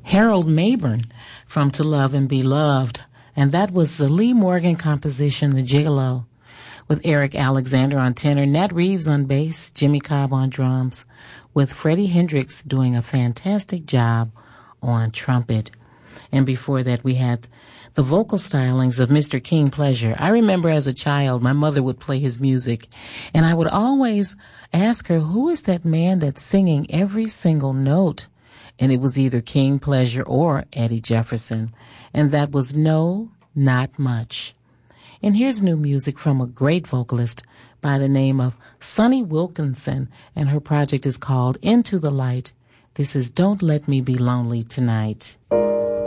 Harold Mabern from To Love and Be Loved. And that was the Lee Morgan composition, The Gigolo, with Eric Alexander on tenor, Nat Reeves on bass, Jimmy Cobb on drums, with Freddie Hendricks doing a fantastic job on trumpet. And before that, we had the vocal stylings of Mr. King Pleasure. I remember as a child, my mother would play his music, and I would always ask her, who is that man that's singing every single note? And it was either King Pleasure or Eddie Jefferson. And that was No, Not Much. And here's new music from a great vocalist by the name of Sonny Wilkinson, and her project is called Into the Light. This is Don't Let Me Be Lonely Tonight.